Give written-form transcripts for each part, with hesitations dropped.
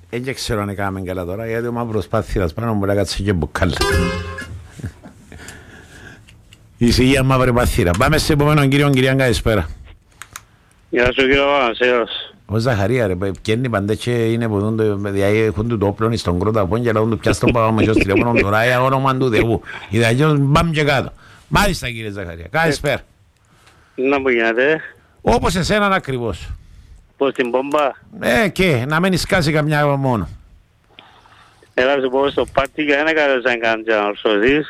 Δεν ξέρω αν έκαμε καλά τώρα, γιατί ο μαύρος πάθυρας πάνω μου μπορεί να κάτσει και μπουκάλα. Ησυχία μαύρη πάθυρα. Πάμε σε επόμενον κύριο, κυρία, καλησπέρα. Γεια σου κύριε Βανασέος. Ο Ζαχαρία ρε, πιένει παντέ και είναι που έχουν του το όπλο στον κρότα πόν και λαούν του πιάστον παγαμεσιός τηλέφωνο τώρα για όνομα του Θεού. Είδα και πάμε και κάτω. Μάλιστα κύριε Ζαχαρία, καλησπέρα. Να μου γίνεται. Όπως εσέναν ακριβώς. Πώς την πομπά. Και να μην σκάσει καμιά μόνο. Έλα σου πω στο πάρτι και δεν έκανες να κάνεις ανορθώσεις.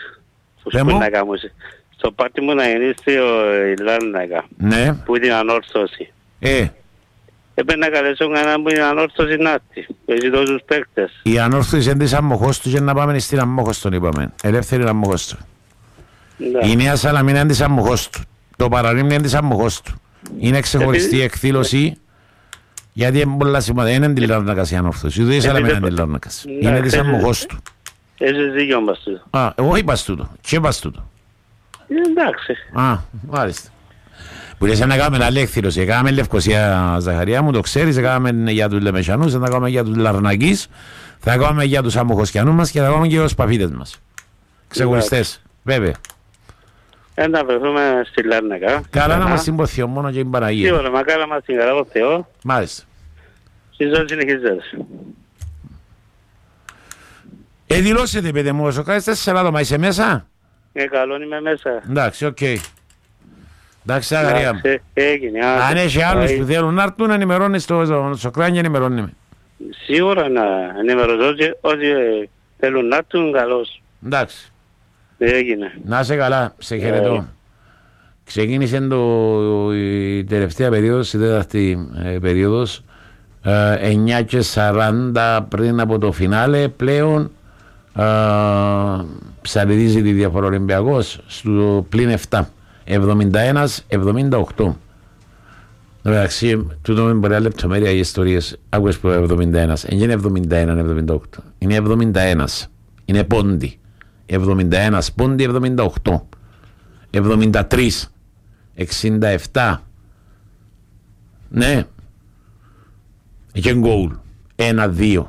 Στο πάρτι μου να γεννήσει ο Ιλάννακα. Ναι. Που την ανόρθωση. Έπρεπε να καλέσω κανέναν που είναι ανόρθωση να έρθει. Έχει τόσους παίκτες. Η ανόρθωση είναι της Αμμοχώς του και να πάμε στην Αμμοχώς τον είπαμε. Ελεύθερη Αμμοχώς του. Η Νέα Σαλαμίνα είναι της Αμμοχώς του. Το Παραλίμνη είναι της Αμμοχώς του. Είναι ξεχωριστή εκδήλωση. Γιατί είναι πολλά σημαντικά. Είναι της Λάρνακας η ανόρθωση. Ούτε η Σαλαμίνα είναι της Λάρνακας. Είναι της Αμμοχώς του. Έχεις δίκιο μπας τούτο. Εγώ είπα τούτο. Και είπα τούτο. Εντάξει. Μάλιστα. Που λες να κάνουμε άλλη εκδήλωση. Έκαναμε Λευκοσία Ζαχαριά μου, το ξέρεις. Έκαναμε για τους Λεμεσανούς, θα κάνουμε για τους Λαρνακείς, θα κάνουμε για τους Αμμοχοσκιανούς μας και θα κάνουμε και για τους Παφίτες μας. Ξεχωριστές, βέβαια. Να βρεθούμε στη Λάρνακα. Καλά να μας συμπορθιώ μόνο και την Παναγία. Σίγουρα, μακάρι να μας την καλά από Θεό. Μάλιστα. Στη ζωή συνεχίζεται. Δηλώσετε παιδί μου, όσο κάνεις 4 άτομα, είσαι μέσα. Καλό είμαι μέσα. Εντάξει, οκ. Εντάξει, Ζαχαρία μου. Έγινε. Αν έχει άλλους που θέλουν να έρθουν, ενημερώνεις στο κράνιο, ενημερώνει με. Σίγουρα να ενημερωθώ και όσοι θέλουν να έρθουν καλώς. Εντάξει. Έγινε. Να είσαι καλά, σε χαιρετώ. Ξεκίνησε η τελευταία περίοδος, η τέταρτη περίοδος, 9:40 πριν από το φινάλε. Πλέον ψαλιδίζει τη διαφορά Ολυμπιακός στο πλην 7. 71-78. Εντάξει, τούτο με πολλά λεπτομέρεια οι ιστορίες. Άκουες που 71. Είναι 71-78. Είναι 71. Είναι πόντι. 71 πόντι, 78. 73. 67. Ναι. Είχε γκολ. 1-2.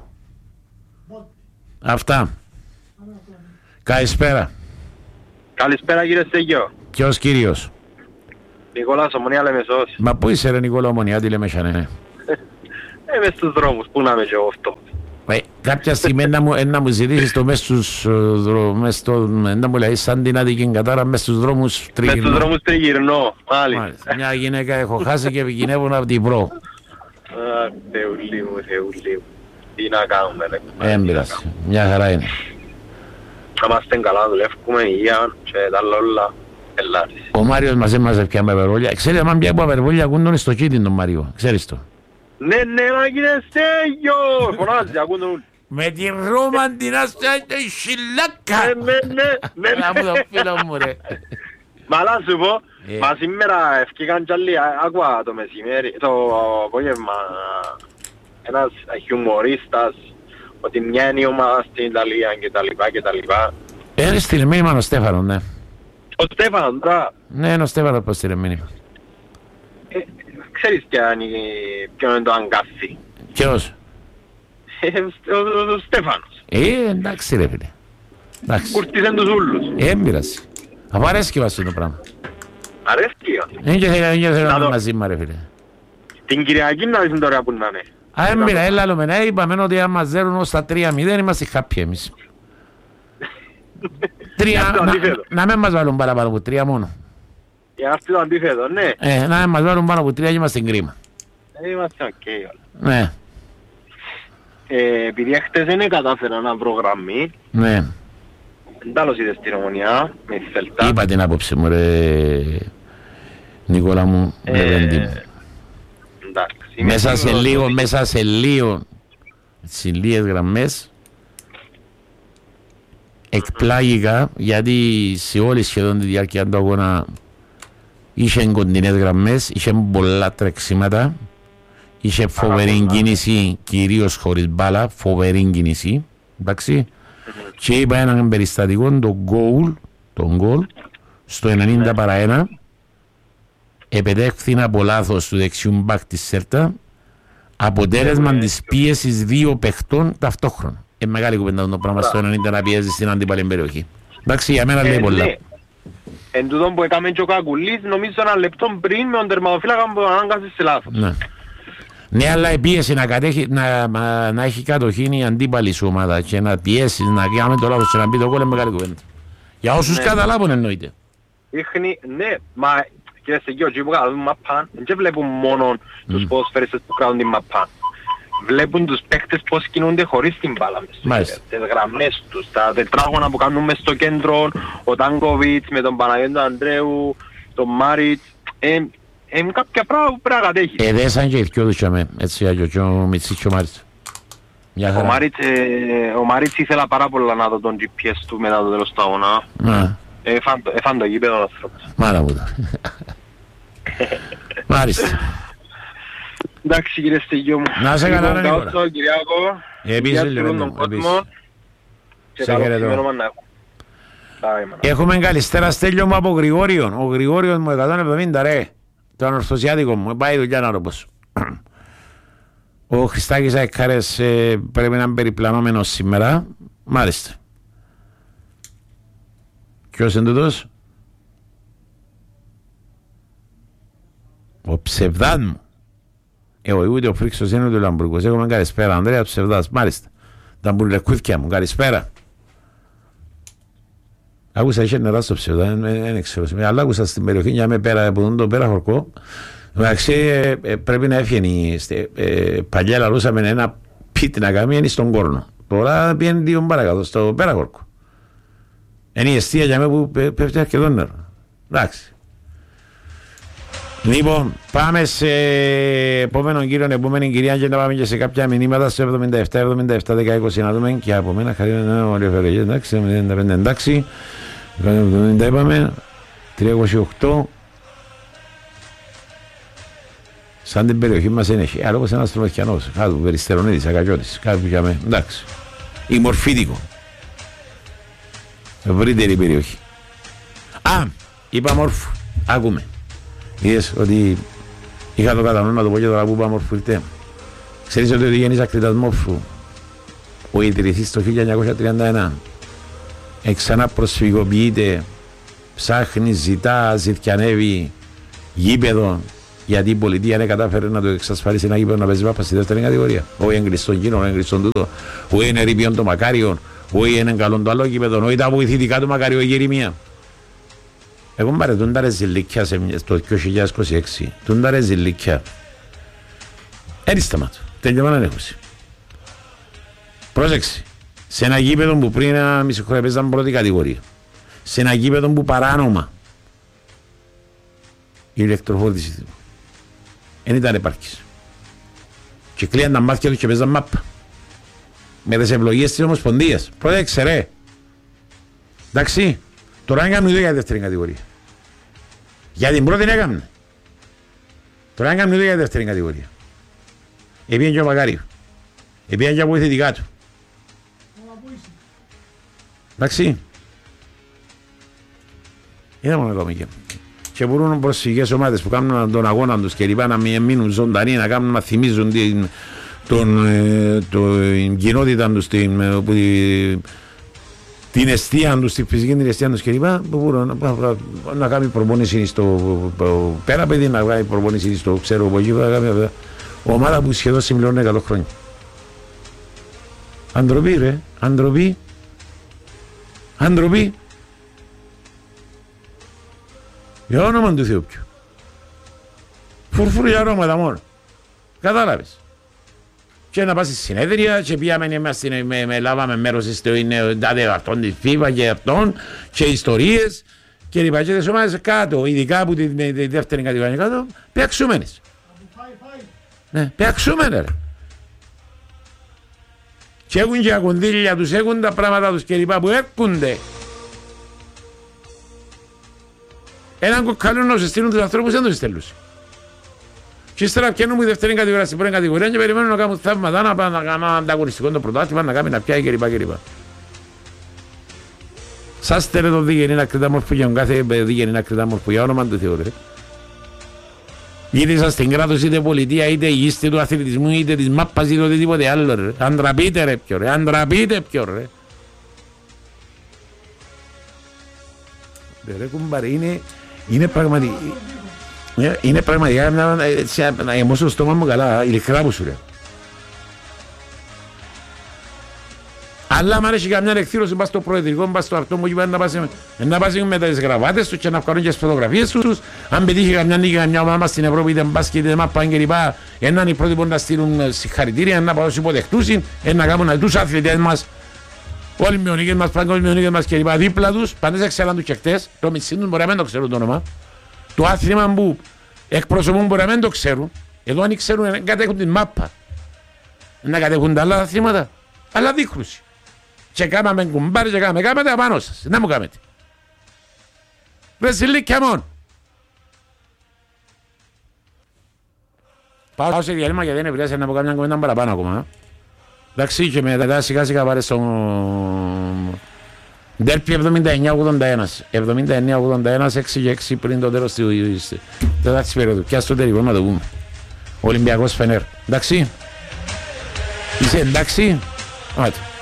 Αυτά. Καλησπέρα. Καλησπέρα κύριε Στέγιο. Ποιος κύριος? Νικόλας Ομονία Λεμεσός. Μα πού είσαι ρε Νικόλα Ομονία, τι λέμε σανε? Μες στους δρόμους, πού να είμαι και εγώ αυτό. Κάποια στιγμή να μου ζητήσεις το μες στους δρόμους, να μου λέει σαν την Άττικη Κατάρα μες στους δρόμους τριγυρνώ. Μες στους δρόμους τριγυρνώ, μάλιστα. Μια γυναίκα έχω χάσει και επικοινεύω να την βρω. Θεούλη μου, θεούλη μου. Τι να κάνουμε ρε. Έμπειρας, μια χαρά είναι. Να είμαστε καλά, δουλεύουμε υγεία και τα όλα. Ο Μάριος μας έμαζε πια με περβόλια. Ξέρετε αν πια από περβόλια ακούντον στο κίτι τον Μάριο. Ξέρεις το. Ναι, μα κύριε Στέγιο. Φωνάζει, ακούντον. Με τη Ρώμα την άστια σιλάκα. Ναι. Να μου το φίλο μου ρε. Μα να σου πω, μα σήμερα ευκήκαν κι άλλοι, άκουα το μεσημέρι, το απόγευμα, ένας χιουμορίστας, ότι μια είναι η ομάδα στην Ιταλία και τα λοιπά. Είναι στείλει μήνυμα ο Στέφανο, ναι. Ο Στέφανο τώρα. Ναι, είναι ο Στέφανο που στείλει μήνυμα. Ξέρεις ποιο είναι το αγκάθι. Ποιος? Ο Στέφανος. Εντάξει ρε φίλε. Κουρτίσαν τους ούλους. Έμπειρας. Αφού αρέσκει βάζει το πράγμα. Αρέσκει. Δεν και θέλω να είμαι μαζί μου ρε φίλε. Την Κυριακή να δεις τώρα που να είναι. Έμπειρα, έλα λέμε, ναι, είπαμε ότι αν μας δέρουν ως τα 3-0 είμαστε happy εμείς. Να μην μας βάλουν παραπάνω από 3 μόνο. Για αυτό το αντίθετο, ναι. Να μην μας βάλουν πάνω από 3 και είμαστε κρίμα. Είμαστε οκ όλα. Ναι. Επειδή χτες δεν κατάφερα να βρω γραμμή. Ναι. Εντάλλως είδες την Ομονία με τη Σελτά. Είπα την άποψη μου ρε Νικόλα μου, Λεβέντη μου. Μέσα σε λίγο σε λίγες γραμμές εκπλάγηκα γιατί σε όλη σχεδόν τη διάρκεια του αγώνα είχε κοντινές γραμμές, είχε πολλά τρεξίματα, είχε φοβερή κίνηση, κυρίως χωρίς μπάλα, φοβερή κίνηση, εντάξει, και είπα έναν περιστατικό, τον γκολ, στο 90-1, επετέχθη από λάθος του δεξιού μπακ της Σέρτα, αποτέλεσμα της πίεσης δύο παιχτών ταυτόχρονα. Μεγάλη κουβέντα το πράγμα στο 90 να πιέζει στην αντίπαλη περιοχή. Εντάξει, για μένα λέει πολλά. Εν τούτον που έκαμε και ο Κακουλής, νομίζω ένα λεπτό πριν με τον τερματοφύλακα που ανάγκασε σε λάθος. Ναι, αλλά η πίεση να έχει κατοχήν η αντίπαλη σου ομάδα και να πιέσει, να κάνουμε το λάθος και να μπει το γκολ είναι μεγάλη κουβέντα. Για όσους καταλάβουν εννοείται. Δείχνει, ναι, μα κύριε Στεγιώ, εκεί που κάνουν μαπάν, δεν βλέπουν μόνο τους ποδοσφαιριστές που κάνουν την μαπάν. Βλέπουν τους παίκτες πώς κινούνται χωρίς την μπάλα μες τις γραμμές τους, τα τετράγωνα που κάνουν μες στο κέντρο, ο Τάνκοβιτς με τον Παναγιώντο Ανδρέου, τον Μάριτς, κάποια πράγματα που πρέπει να κατέχει. Δέσαν και οι δυο τους έτσι, και ο Μιτσίς και ο Μάριτς. Ο Μάριτς ήθελα πάρα πολλά να δω τον GPS του μετά το τέλος του αγώνα. Εφάν το γήπεδο ο άνθρωπος. Μάρα μου το. Μάλιστα. Εντάξει κύριε Στεγιώ μου. Να σε καλά ρε Νικόλα. Κυριάκο. Επίσης λοιπόν. Σε χαιρετώ. Έχουμε καλησπέρα Στέλιο μου από Γρηγόριον. Ο Γρηγόριος μου 170 ρε. Το ανορθωσιάτικο μου. Πάει δουλειά να ρωτήσω. Ο Χριστάκης Αεκάρες πρέπει να είναι περιπλανόμενος σήμερα. Μάλιστα. Ποιος είναι τούτος? Ο Ψευδάν μου. Ούτε ο Φρίξος είναι ούτε ο Λαμπρούκος. Έχουμε καλησπέρα Ανδρέα Ψευδάς. Μάλιστα. Τα μπουρλεκούθκια μου. Καλησπέρα. Άκουσα είχε νερά στο Ψευδά. Δεν ξέρω. Αλλά άκουσα στην περιοχή για με πέρα από τον το πέρα χορκό. Εντάξει πρέπει να έφυγε. Παλιά λαλούσαμε ένα πίτι να κάνει στον κόρνο. Τώρα πιένει δύο παρακάτω στο πέρα χορκό. Είναι η αιστεία για μένα που πέφτει αρκετό νερό. Εντάξει. Λοιπόν, πάμε σε επόμενον κύριο, επόμενη κυρία και να πάμε και σε κάποια μηνύματα στο 77-17-10-20 να δούμε και από μένα χαρή να ολιοφερεγεί, εντάξει, 95 εντάξει, 70 είπαμε, 328, σαν την περιοχή μας είναι, αλλά όπως ένας τρομαχιανός, κάτω, Περιστερονίδης, Ακαγιώτης, κάτω που είχαμε, εντάξει, η Μορφίτικο, ευρύτερη περιοχή. Είπα Μόρφου, άκουμε. Είδες ότι είχα το κατανόημα το πω και τώρα που είπα Μόρφου ήρθε. Ξέρεις ότι ο Διγενής Ακριτάς Μόρφου, ο ιδρυθής το 1931, ξανά προσφυγοποιείται, ψάχνει, ζητά, ζητιανεύει γήπεδο, γιατί η πολιτεία δεν κατάφερε να το εξασφαλίσει ένα γήπεδο να παίζει μάπα στη δεύτερη κατηγορία. Όχι εγκλειστόν γίνον, όχι εγκλειστόν τούτο, όχι είναι ρηπιόν το Μακάριον, όχι είναι καλό το άλλο γήπεδο, όχι τα βοηθητικά του Μακάριο η Γερημία. Εγώ πάρε τον τα ρεζιλίκια στο 2026, τον τα ρεζιλίκια. Έτσι σταμάτω, τελειώμα να έχουσει. Πρόσεξε, σε ένα γήπεδο που πριν ένα μισό χρόνο παίζαν πρώτη κατηγορία, σε ένα γήπεδο που παράνομα η ηλεκτροφόρτιση του δεν ήταν επαρκής. Και κλείαν τα μάτια του και παίζαν μάπα. Με τις ευλογίες της Ομοσπονδίας. Πρόσεξε ρε. Εντάξει. Τώρα έκαμε το για δεύτερη κατηγορία. Για την πρώτη έκαμε. Τώρα έκαμε το για δεύτερη κατηγορία. Επήγαν και ο Μακάριο. Επήγαν και από βοηθητικά του. Εντάξει. Είδαμε ακόμα και μπορούν προσφυγικές ομάδες που κάνουν τον αγώνα τους και λοιπά να μείνουν ζωντανοί, να κάνουν να θυμίζουν την κοινότητα τους, την αιστεία τους, την φυσική την αιστεία τους και λοιπά, που μπορούν να κάνει προπόνηση στο πέρα παιδί, να κάνει προπόνηση στο ξέρω από εκεί, ομάδα που σχεδόν συμπληρώνει 100 χρόνια. Αντροπή ρε, αντροπή, αντροπή. Για όνομα του Θεού πιου. Φουρφουριά αρώματα μόνο. Κατάλαβες. Και να πας στη συνέδρια και πήγαμε λάβαμε μέρος στην αυτόν της FIFA και αυτόν και ιστορίες και λοιπά και τις ομάδες κάτω, ειδικά από τη δεύτερη κατηγορία κάτω, παίξουμενες. Ναι, παίξουμενες ρε. Και έχουν και τα κονδύλια τους, έχουν τα πράγματα τους και λοιπά που έρχονται. Έναν κοκκαλό να σου στείλουν τους ανθρώπους δεν τους στέλνουν. Και ύστερα πιάνουν η δεύτερη κατηγορία στην πρώτη κατηγορία και περιμένουν να κάνουν θαύματα, να πάνε να κάνουν ανταγωνιστικό το πρωτάθλημα, να κάνουν να πιάει κλπ. Σας στέλνε τον Διγενή να κριτά μορφού για τον κάθε Διγενή να κριτά μορφού για όνομα του Θεού ρε. Είτε είσαστε κράτος, είτε πολιτεία, είτε είστε του αθλητισμού, είτε της μάπας, είτε οτιδήποτε άλλο ρε. Αν τραπείτε ρε πιο ρε, αν τραπείτε πιο ρε. Ρε κουμπάρε, είναι πραγματικά, είναι πραγματικά να γεμώσω το στόμα μου καλά, ειλικρινά που σου ρε. Αλλά αν έχει καμιά εκδήλωση πας στο προεδρικό, πας στο αυτό μου να πας με τις γραβάτες τους και να βγάλουν και τις φωτογραφίες τους. Αν πετύχει καμιά νίκη, καμιά ομάδα στην Ευρώπη, είτε μπάσκετ, είτε μάπα και λοιπά, έναν οι πρώτοι που να στείλουν συγχαρητήρια, να τους υποδεχτούν, να κάνουν τους αθλητές μας, ολυμπιονίκες μας, παγκοσμιονίκες μας και λοιπά, δίπλα τους, πάντες εξέλαν τους και χτες, το μισή τους μπορεί να μην το ξέρουν το όνομα. Το άθλημα που εκπροσωπούν μπορεί να μην το ξέρουν, εδώ αν ξέρουν κατέχουν την μάπα, να κατέχουν τα άλλα αθλήματα, αλλά δίχρουση. Και κάμαμε κουμπάρι και κάμετε απάνω σας. Να μου κάμετε. Βεσιλίκια μόνο. Πάω σε διαλύμα γιατί δεν επηρεάσει να πω καμιά κομμένα παραπάνω ακόμα. Εντάξει και μετά σιγά σιγά πάρε στον Ντέρπι 79-81. 79-81, 6 και 6 πριν το τέλος της τέταρτης περίοδου. Κι ας το τελικό να το πούμε. Ολυμπιακός Φενέρ. Εντάξει. Είσαι εντάξει. Άτε.